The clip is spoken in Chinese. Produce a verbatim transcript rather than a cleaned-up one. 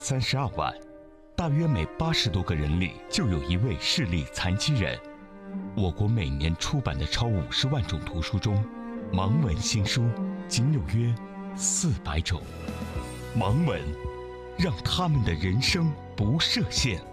三十二万，大约每八十多个人里就有一位视力残疾人。我国每年出版的超五十万种图书中，盲文新书仅有约四百种。盲文，让他们的人生不设限。